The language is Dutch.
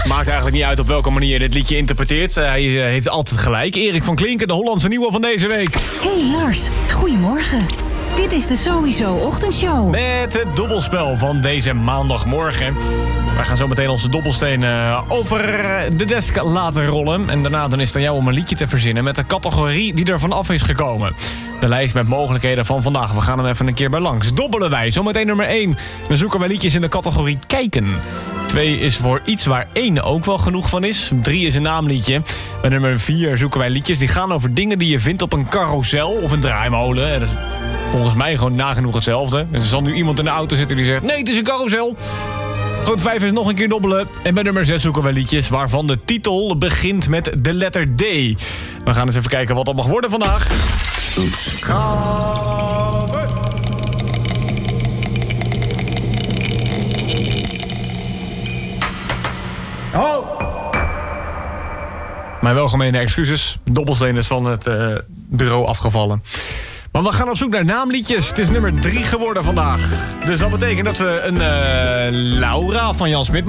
Maakt eigenlijk niet uit op welke manier je dit liedje interpreteert. Hij heeft altijd gelijk. Erik van Klinken, de Hollandse nieuwe van deze week. Hey Lars, goedemorgen. Dit is de Sowieso Ochtendshow. Met het dobbelspel van deze maandagmorgen. Wij gaan zo meteen onze dobbelsteen over de desk laten rollen. En daarna dan is het aan jou om een liedje te verzinnen met de categorie die er vanaf is gekomen. De lijst met mogelijkheden van vandaag. We gaan hem even een keer bij langs. Dobbelen wij. Zometeen nummer 1. Dan zoeken wij liedjes in de categorie kijken. 2 is voor iets waar 1 ook wel genoeg van is. 3 is een naamliedje. Bij nummer 4 zoeken wij liedjes die gaan over dingen die je vindt op een carousel of een draaimolen. Dat is volgens mij gewoon nagenoeg hetzelfde. Er zal nu iemand in de auto zitten die zegt: nee, het is een carousel. Goed, 5 is nog een keer dobbelen. En bij nummer 6 zoeken we liedjes waarvan de titel begint met de letter D. We gaan eens even kijken wat dat mag worden vandaag. Oeps. Oh! Mijn welgemeende excuses. Dobbelsteen is van het bureau afgevallen. Maar we gaan op zoek naar naamliedjes. Het is nummer 3 geworden vandaag. Dus dat betekent dat we een Laura van Jan Smit